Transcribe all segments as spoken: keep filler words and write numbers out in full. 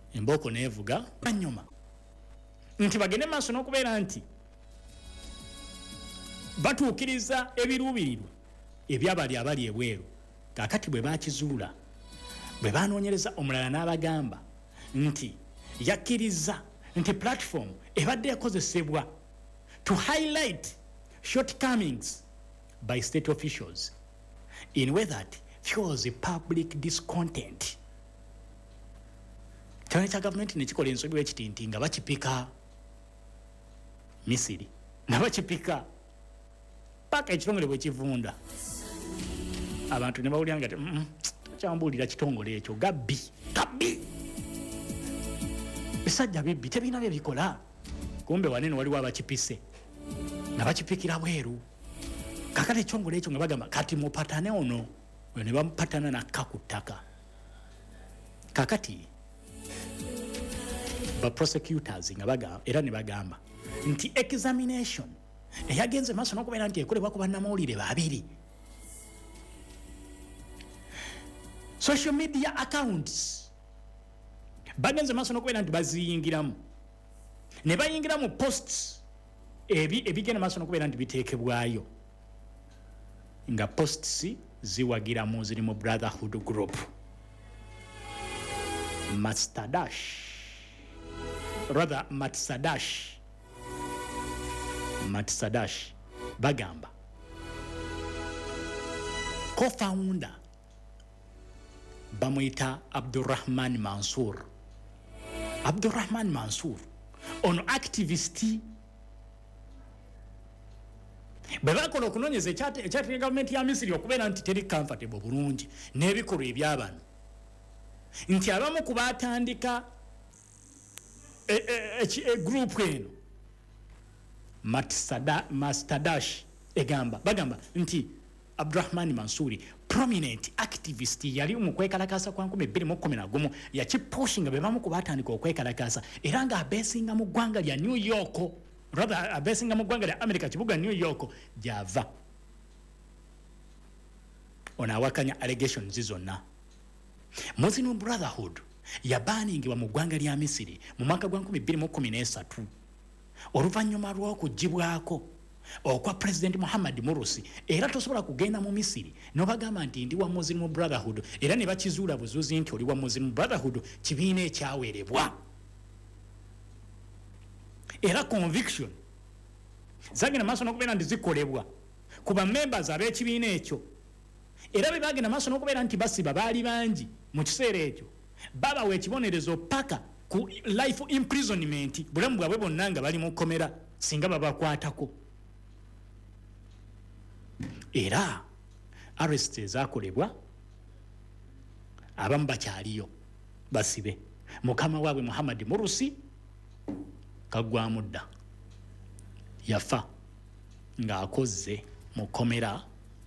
emboko nevuga anyuma nti bagende maaso n'okubeera nti batuukiriza ebiruubirirwa ebyabali abali ebweru kakati bwe bakizuula bwe banoonyereza omulala n'abagamba nti yakkiriza nti platform ebadde yakozesebwa to highlight shortcomings by state officials in way that fuels public discontent. Kyone kya government nekikola ensobi w'ekitinti nga bakipika Misiri nga bakipika paka ekitongole bwe kivunda abantu ne bawulira nga mm, kyambuulira kitongole ekyo gabbi gabbi bisajja bibbi tebina bye bikola kumbe wanene waliwo abakipise nga bakipikira bweru kakati ekitongole ekyo nga bagamba kati mupatane ono ne bamupatana nakka ku ttaka kakati ba prosecutors nga bagamba era ne bagamba nti examination eyagenze maaso n'okubeera nti ekolebwa ku bannamawulire babiri social media accounts bagenze maaso n'okubeera nti baziyingiramu ne bayingira mu posts ebi ebigenda maaso n'okubeera nti biteekebwayo nga posts ziwagiramu ziri mu Brotherhood Group Mastadash rather Matsadash Matsadash bagamba co-founder bamwita Abdurrahman Mansour Abdurrahman Mansour ono activist bebakola okunoonyeza ekyatera gavumenti ya Misiri okubeera nti teri comfortable bulungi n'ebikolwa eby'abantu nti abamu ku baatandika group eno Mastadash egamba bagamba nti Abdurrahman Mansouri prominent activist yali mu kwekalakasa kwa nkumi bbiri mu kkumi na gumu yakipushinga bebamu ku baatandika okwekalakasa era nga abeesinga mu ggwanga lya New York rather abeesinga mu ggwanga lya America kibuga New York gyava ono awakanya allegations zonna Muslim Brotherhood yabaningibwa mu ggwanga lya Misiri mu mwaka gwa nkumi bbiri mu kkumi n'esatu oluvannyuma lw'okugibwako okwa President Muhammad Mursi era tosobola kugenda mu Misiri n'obagamba nti ndi wa Muslim Brotherhood era ne bakizuula buzuzi nti oli wa Muslim Brotherhood kibiina ekyaweerebwa era conviction zagenda maaso n'okubeera nti zikolebwa ku bamembers ab'ekibiina ekyo era bwe bagenda maaso n'okubeera nti basiba baali bangi mu kiseera ekyo babawa ekibonerezo paka ku life imprisonment bulamu bwabwe bonna nga bali mu kkomera singa babakwatako era arrest ezakolebwa abamu bakyaliyo basibe mukama waabwe Muhammad Mursi kagwamu dda yafa ng'akoze mu kkomera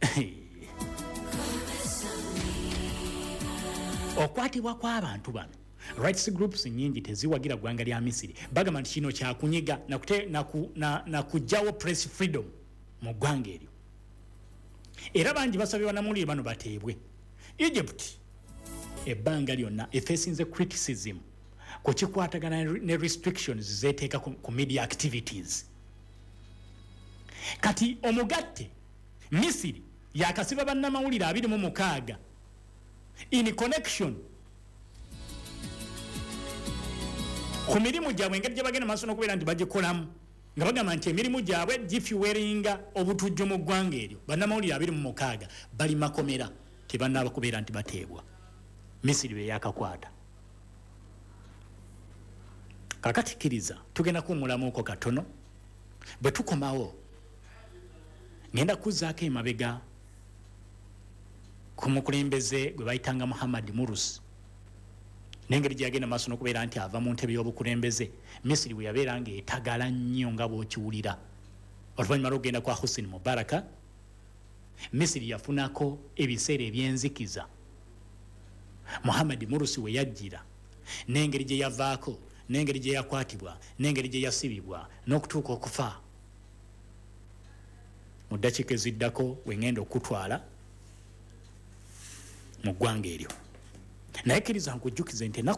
okwatibwa kw'abantu bano rights groups nyingi teziwagira ggwanga lya Misiri bagamba nti kino kyakunyiga nakugjawo na, na press freedom mu ggwanga eryo era bangi basabye bannamawulire bano bateebwe Egypt ebbanga lyonna efeesinze criticism ku kikwatagana ne restrictions zeteeka ku, ku media activities kati omugatte Misiri yakasiba bannamawulire abiri mu mukaaga in connection ku mirimu gyabwe engeri gye bagenda maaso n'okubeera nti bagikolamu nga bagamba nti emirimu gyabwe gifiweringa obutujju mu ggwanga eryo bannamawulire abiri mu mukaaga bali makomera tebannaaba kubeera nti bateebwa Misiri be yakakwata kakati kkiriza tugenda kuwummulamuuko katono bwe tukomawo ngenda kuzzaako emabega ku mukulembeze gwe bayitanga Muhammad Mursi n'engeri gye yagenda maaso n'okubeera nti ava mu ntebe y'obukulembeze Misiri bwe yabeera ng'etagala nnyo nga bw'okiwulira oluvannyuma lw'okugenda kwa Hosni Mubaraka Misiri yafunako ebiseera eby'enzikiza Muhammad Mursi we yajjira n'engeri gye yavaako n'engeri gye yakwatibwa n'engeri gye yasibibwa n'okutuuka okufa mu ddakiika eziddako we ngenda okutwala mu ggwanga eryo naye kkiriza nkujjukize nti